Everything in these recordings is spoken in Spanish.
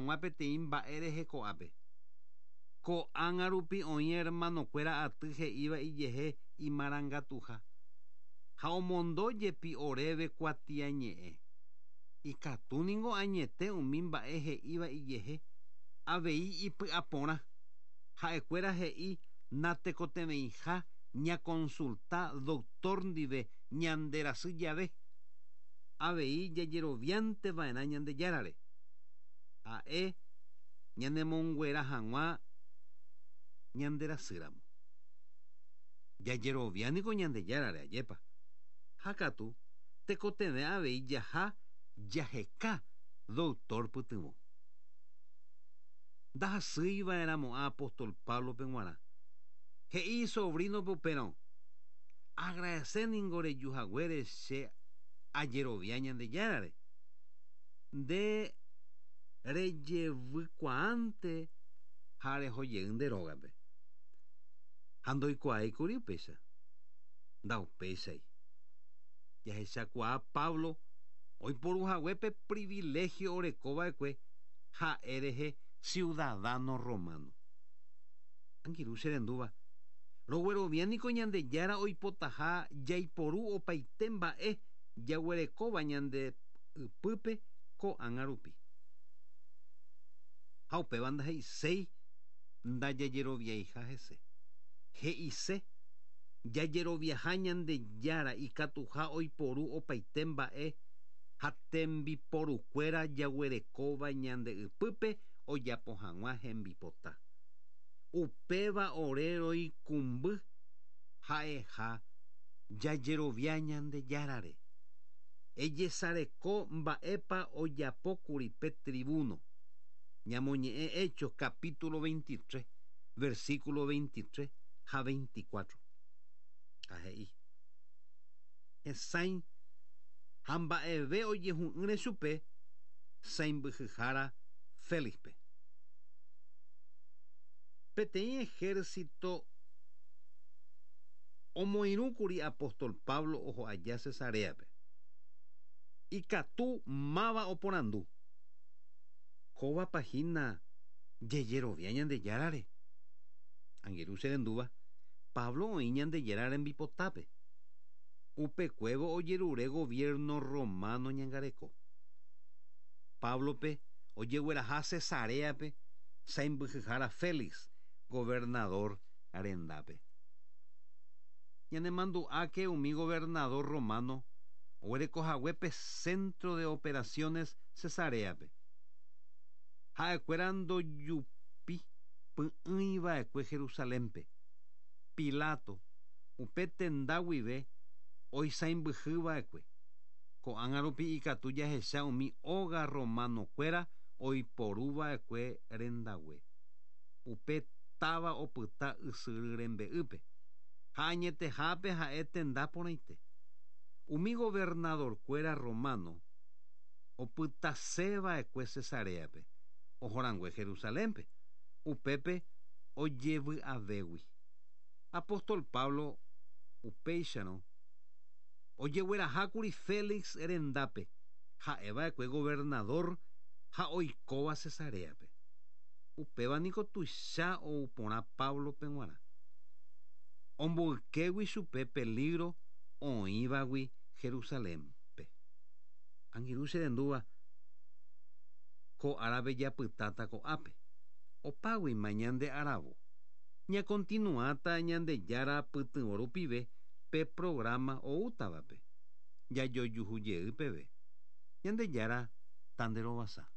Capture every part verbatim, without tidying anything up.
hag̃ua peteĩ mba'e reheko'ápe. Ko'ág̃a rupi oĩ hermanokuéra aty he'íva ijehe imarangatuha. Ha omondo jepi oréve kuatia ñe'ẽ. Ikatúniko añete umi mba'e he'íva ijehe avei ipy'aporã. Ha'ekuéra he'i natekotevẽiha ñakonsulta doctor ndive ñanderasy jave. Avei jajeroviánteva'erã Ñandejárare. Ha'e ñanemonguera hag̃ua ñanderasýramo. Jajeroviániko Ñandejárare ajépa. Ha katu tekotevẽ avei jaha jaheka doctor pytyvõ. Ndahasýiva'eramo apóstol Pablo pe g̃uarã. He'i sobrinope upérõ: agradecerningo rejuhaguére che ajerovia Ñandejárare. Nde rejevykuaánte ha rehojey nde rógape. Ha ndoikuaáikuri upéicha. Ndaupéichai. Jahechakuaa Pablo oiporuhaguépe privilegio orekova'ekue ha'e rehe ciudadano romano. Angirũ che rendúva. Rogueroviániko Ñandejára oipotaha jaiporu opaite mba'e jaguerekóva ñande ypýpe ko'ág̃a rupi. Ha upéva ndahe'iséi ndajajeroviaiha hese. He'ise jajeroviaha Ñandejára ikatuha oiporu opaite mba'e ha tembiporukuéra jaguerekóva ñande ypýpe ojapo hag̃ua hembipota. Upéva ore roikũmby ha'eha jajerovia Ñandejárare. Ejesareko mba'épa ojapókuri pe tribuno. Ñamoñe'ẽ Hechos capítulo veintitrés, versículo veintitrés ha veinticuatro. Ahe'i. Hesãi ha mba'eve ojehu'ỹre chupe sãimbyhyhára Félixpe. Peteĩ ejército omoirũkuri apóstol Pablo oho aja Cesareape. Ikatu máva oporandu. Kóvapahína jejerovia Ñandejárare. Angirũ che rendúva. Pablo oĩ Ñandejárare mbipotápe. Upekuévo ojerure gobierno romano ñangareko. Pablope ojegueraha Cesareape sãimbyhyhára Félix, gobernador arendápe. Ñanemandu'áke umi gobernador romano oguerekohaguépe centro de operaciones Cesareape. Ha'ekuéra ndojupi py'ỹiva'ekue Jerusalénpe. Pilato upe tenda guive oisãimbyhýva'ekue. Ko'ág̃a rupi ikatu jahecha umi óga romanokuéra oiporuva'ekue rendague. Upe táva opyta ysyry rembe'ýpe. Ha añetehápe ha'e tenda porãite. Umi gobernadorkuéra romano opytaseva'ekue Cesareape. Ohorangue Jerusalénpe. Upépe ojevy'avégui. Apóstol Pablo upéicharõ ojeguerahákuri Félix rendápe ha'eva'ekue gobernador ha oikóva Cesareape. Upévaniko tuicha ouporã Pablo pe g̃uarã. Omboykégui chupe peligro oĩvagui Jerusalénpe. Angirũ che rendúva. Ko árape japytáta ko'ápe. Opáguima ñande aravo. Ña continuáta Ñandejára pytyvõ rupive pe programa oútavape. Jajojuhujey peve. Ñandejára tanderovasa.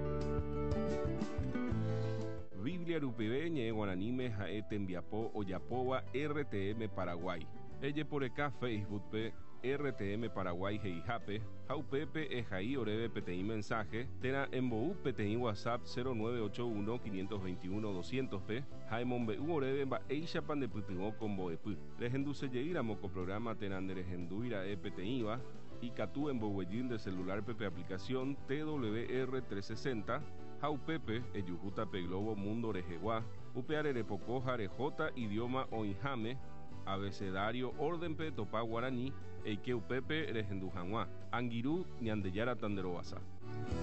Biblia rupive ñe'ẽ guaraníme ha'e tembiapo ojapóva R T M Paraguay. Ejeporeka Facebookpe R T M Paraguay heihápe ha upépe ehai oréve peteĩ mensaje térã embo'u peteĩ WhatsApp cero nueve ocho uno cinco dos uno doscientos pe ha emombe'u oréve mba'éichapa ndepytyvõ ko mbo'epy. Rehendusejeýramo ko programa térã nderehendúira'e peteĩva ikatu emboguejy nde celularpe pe aplicación T W R trescientos sesenta ha upépe ejuhúta pe Globo Mundo rehegua upe arerepoko ha rejota idioma oĩháme abecedario órdenpe topa guarani eike upépe rehendu hag̃ua. Angirũ Ñandejára tanderovasa.